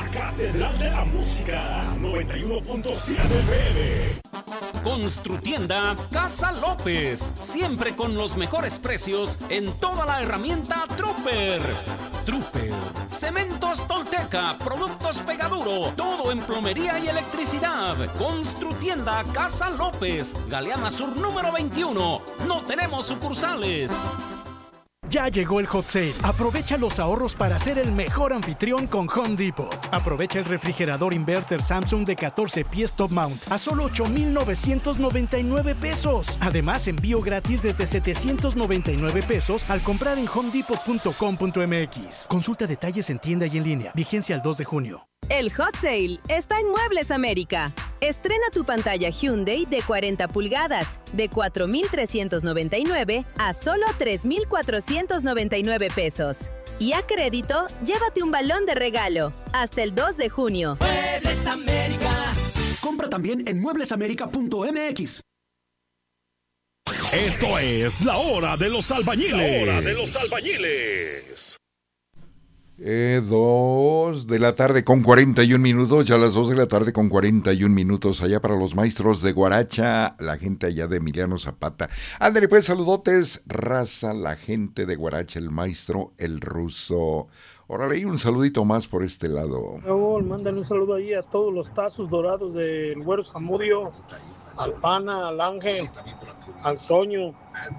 la Catedral de la Música, 91.7 FM. Construtienda Casa López, siempre con los mejores precios en toda la herramienta Trooper. Cementos Tolteca, productos Pegaduro, todo en plomería y electricidad. Construtienda Casa López, Galeana Sur número 21. No tenemos sucursales. Ya llegó el Hot Sale. Aprovecha los ahorros para ser el mejor anfitrión con Home Depot. Aprovecha el refrigerador inverter Samsung de 14 pies top mount a solo 8,999 pesos. Además, envío gratis desde 799 pesos al comprar en homedepot.com.mx. Consulta detalles en tienda y en línea. Vigencia al 2 de junio. El Hot Sale está en Muebles América. Estrena tu pantalla Hyundai de 40 pulgadas de 4,399 a solo 3,499 pesos. Y a crédito, llévate un balón de regalo hasta el 2 de junio. Muebles América. Compra también en mueblesamerica.mx. Esto es la hora de los albañiles. 2 de la tarde con 41 minutos, ya las 2 de la tarde con 41 minutos, allá para los maestros de Guaracha, la gente allá de Emiliano Zapata. Ándale pues, saludotes, raza, la gente de Guaracha, el maestro, el ruso. Órale, y un saludito más por este lado. Raúl, mándale un saludo ahí a todos los tazos dorados del Güero Zamudio, al Pana, al Ángel, al Toño,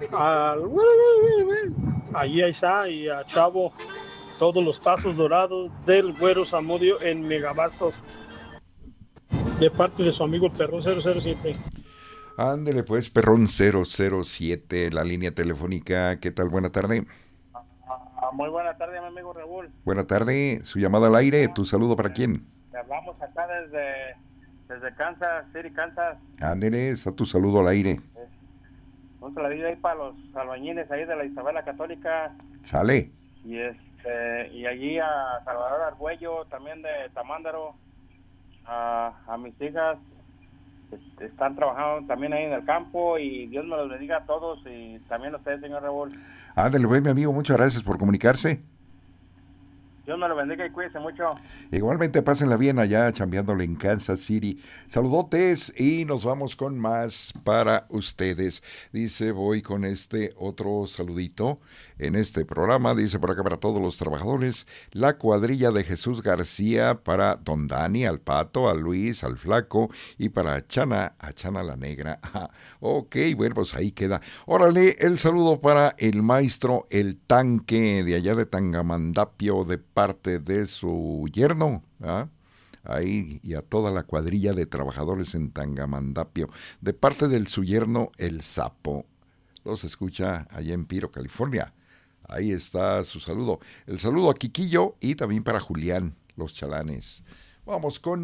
ahí está, y a Chavo. Todos los tazos dorados del Güero Zamudio en Megabastos, de parte de su amigo el Perrón 007. Ándele pues, Perrón 007, la línea telefónica. ¿Qué tal? Buena tarde. Muy buena tarde, mi amigo Raúl. Buena tarde, su llamada al aire. ¿Tu saludo para quién? Te hablamos acá desde Kansas City, Kansas. Ándele, está tu saludo al aire. Un saludillo ahí para los albañiles ahí de la Isabela Católica. Sale. Y allí a Salvador Argüello, también de Tamándaro, a mis hijas, están trabajando también ahí en el campo, y Dios me los bendiga a todos, y también a usted, señor Raúl. Ándale, pues, mi amigo, muchas gracias por comunicarse. Dios me lo bendiga y cuídese mucho. Igualmente, pásenla bien allá chambeándole en Kansas City. Saludotes y nos vamos con más para ustedes. Dice, voy con este otro saludito en este programa. Dice por acá para todos los trabajadores, la cuadrilla de Jesús García, para Don Dani, al Pato, a Luis, al Flaco, y para Chana, a Chana la Negra. Ok, bueno, pues ahí queda. Órale, el saludo para el maestro El Tanque, de allá de Tangamandapio, de parte de su yerno, ahí, y a toda la cuadrilla de trabajadores en Tangamandapio, de parte del su yerno El Sapo. Los escucha allá en Piro, California. Ahí está su saludo. El saludo a Quiquillo y también para Julián, los chalanes. Vamos con